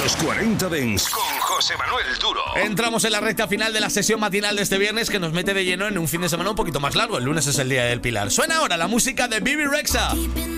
Los 40 Dents con José Manuel Duro. Entramos en la recta final de la sesión matinal de este viernes, que nos mete de lleno en un fin de semana un poquito más largo. El lunes es el Día del Pilar. Suena ahora la música de Bebe Rexha.